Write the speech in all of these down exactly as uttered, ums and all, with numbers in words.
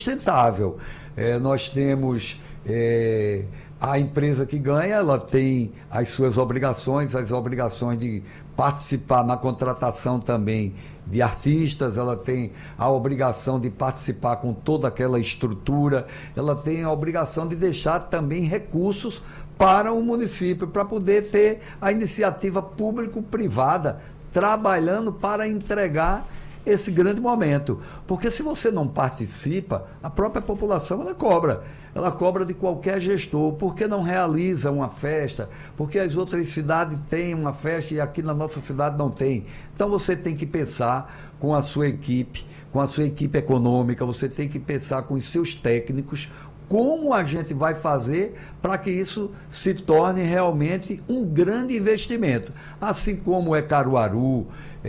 sustentável. É, nós temos é, a empresa que ganha, ela tem as suas obrigações, as obrigações de participar na contratação também de artistas, ela tem a obrigação de participar com toda aquela estrutura, ela tem a obrigação de deixar também recursos para o município, para poder ter a iniciativa público-privada trabalhando para entregar esse grande momento. Porque se você não participa, a própria população ela cobra. Ela cobra de qualquer gestor. Por que não realiza uma festa? Porque as outras cidades têm uma festa e aqui na nossa cidade não tem. Então você tem que pensar com a sua equipe, com a sua equipe econômica, você tem que pensar com os seus técnicos, como a gente vai fazer para que isso se torne realmente um grande investimento. Assim como é Caruaru,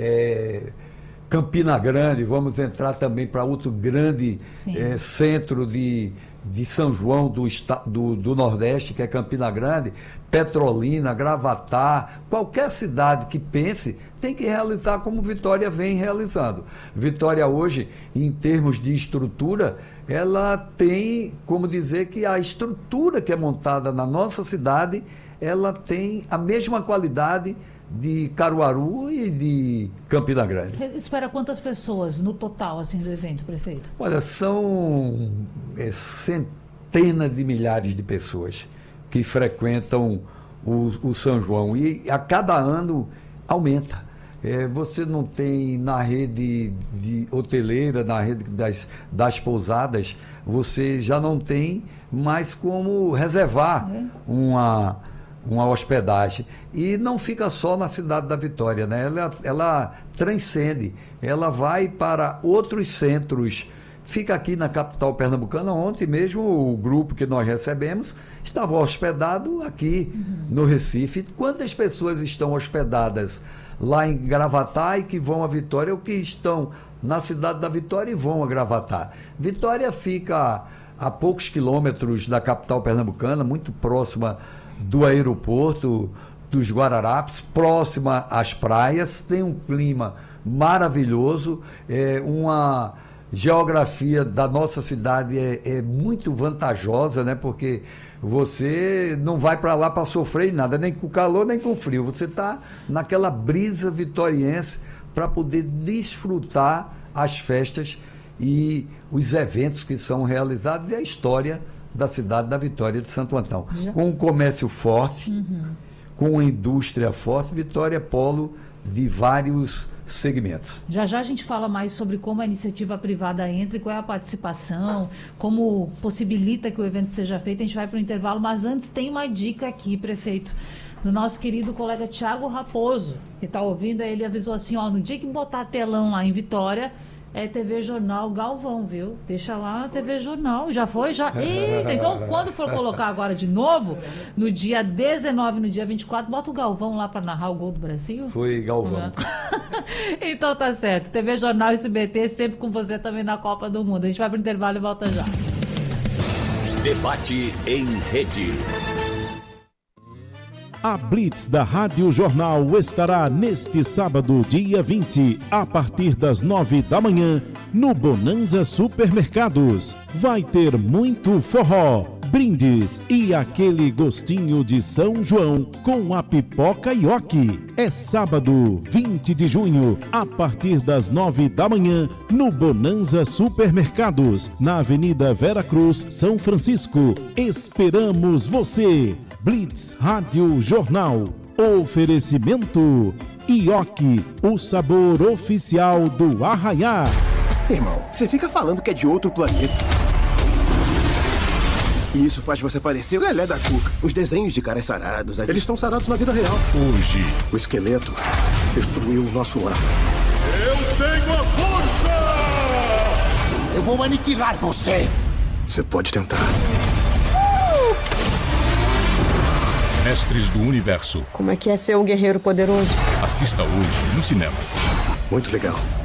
é Campina Grande, vamos entrar também para outro grande eh, centro de, de São João do, do, do Nordeste, que é Campina Grande, Petrolina, Gravatá, qualquer cidade que pense tem que realizar como Vitória vem realizando. Vitória hoje, em termos de estrutura, ela tem como dizer que a estrutura que é montada na nossa cidade, ela tem a mesma qualidade de Caruaru e de Campina Grande. Espera quantas pessoas no total assim do evento, prefeito? Olha, são é, centenas de milhares de pessoas que frequentam o, o São João e a cada ano aumenta. É, você não tem na rede de hoteleira, na rede das, das pousadas, você já não tem mais como reservar é. uma uma hospedagem, e não fica só na cidade da Vitória, né? Ela, ela transcende, ela vai para outros centros, fica aqui na capital pernambucana. Ontem mesmo o grupo que nós recebemos estava hospedado aqui uhum. no Recife. Quantas pessoas estão hospedadas lá em Gravatá e que vão a Vitória, ou que estão na cidade da Vitória e vão a Gravatá? Vitória fica a poucos quilômetros da capital pernambucana, muito próxima do aeroporto dos Guararapes, próxima às praias, tem um clima maravilhoso, é, uma geografia da nossa cidade é, é muito vantajosa, né? Porque você não vai para lá para sofrer em nada, nem com calor, nem com frio. Você está naquela brisa vitoriense para poder desfrutar as festas e os eventos que são realizados e a história da cidade da Vitória de Santo Antão. Já? Com um comércio forte, uhum. com uma indústria forte, Vitória é polo de vários segmentos. Já já a gente fala mais sobre como a iniciativa privada entra e qual é a participação, como possibilita que o evento seja feito. A gente vai para o intervalo, mas antes tem uma dica aqui, prefeito, do nosso querido colega Thiago Raposo, que está ouvindo. Ele avisou assim, ó, no dia que botar telão lá em Vitória, é T V Jornal Galvão, viu? Deixa lá a T V Jornal. Já foi? Já? Eita, então quando for colocar agora de novo, no dia dezenove, no dia vinte e quatro, bota o Galvão lá para narrar o gol do Brasil? Foi Galvão. Então tá certo. T V Jornal S B T sempre com você também na Copa do Mundo. A gente vai pro intervalo e volta já. Debate em rede. A Blitz da Rádio Jornal estará neste sábado, dia vinte, a partir das nove da manhã, no Bonanza Supermercados. Vai ter muito forró, brindes e aquele gostinho de São João com a pipoca Ioki. É sábado, vinte de junho, a partir das nove da manhã, no Bonanza Supermercados, na Avenida Vera Cruz, São Francisco. Esperamos você! Blitz Rádio Jornal. Oferecimento Ioki, o sabor oficial do Arraiá. Irmão, você fica falando que é de outro planeta. E isso faz você parecer o Lelé da Cuca. Os desenhos de caras sarados, eles estão sarados na vida real. Hoje, o esqueleto destruiu o nosso lar. Eu tenho a força! Eu vou aniquilar você! Você pode tentar. Mestres do Universo. Como é que é ser um guerreiro poderoso? Assista hoje nos cinemas. Muito legal.